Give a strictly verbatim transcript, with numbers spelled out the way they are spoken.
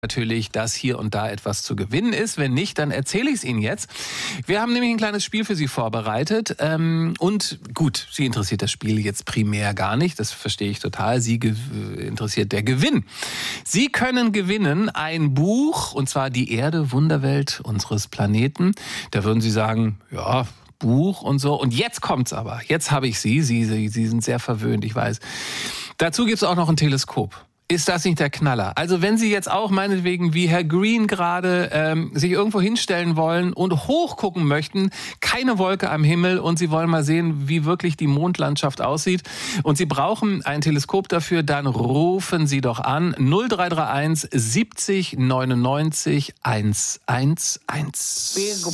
Natürlich, dass hier und da etwas zu gewinnen ist. Wenn nicht, dann erzähle ich es Ihnen jetzt. Wir haben nämlich ein kleines Spiel für Sie vorbereitet. Ähm, und gut, Sie interessiert das Spiel jetzt primär gar nicht. Das verstehe ich total. Sie ge- interessiert der Gewinn. Sie können gewinnen ein Buch, und zwar Die Erde, Wunderwelt unseres Planeten. Da würden Sie sagen, ja, Buch und so. Und jetzt kommt's aber. Jetzt habe ich Sie. Sie, Sie, Sie sind sehr verwöhnt, ich weiß. Dazu gibt's auch noch ein Teleskop. Ist das nicht der Knaller? Also wenn Sie jetzt auch meinetwegen wie Herr Green gerade ähm, sich irgendwo hinstellen wollen und hochgucken möchten, keine Wolke am Himmel und Sie wollen mal sehen, wie wirklich die Mondlandschaft aussieht und Sie brauchen ein Teleskop dafür, dann rufen Sie doch an null drei drei eins siebzig neunundneunzig hundertundeins.